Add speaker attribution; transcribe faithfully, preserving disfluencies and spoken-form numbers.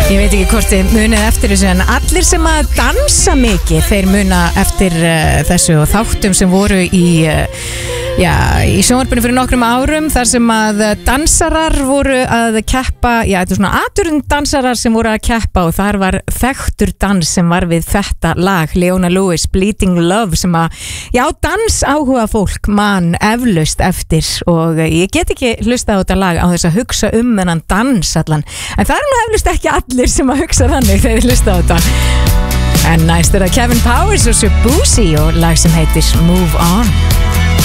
Speaker 1: Ég veit ekki hvort þið munið eftir þessu en allir sem að dansa mikið þeir muna eftir uh, þessu og þáttum sem voru í uh, já, í sjónvarpinu fyrir nokkrum árum þar sem að dansarar voru að keppa, já, þetta er svona aturdansarar sem voru að keppa og þar var þekktur dans sem var við þetta lag, Leona Lewis, Bleeding Love, sem að, já, dans áhuga fólk man eflaust eftir og ég get ekki hlusta á þetta lag á þess að hugsa um þennan dans allan, en það er nú eflaust ekki allir sem að hugsa þannig þegar þið hlusta á þetta. En næst er það Kevin Powers og Shabuzi og lag sem heitir Move On.